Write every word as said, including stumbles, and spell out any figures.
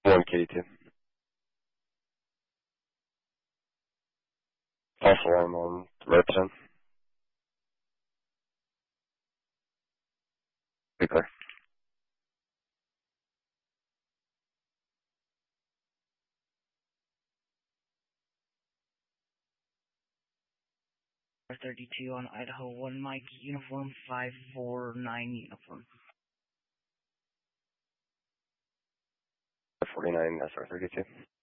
one K two. False alarm on Redstone. Be clear. thirty-two on Idaho one Mike, uniform five four nine uniform. forty-nine, S R thirty-two.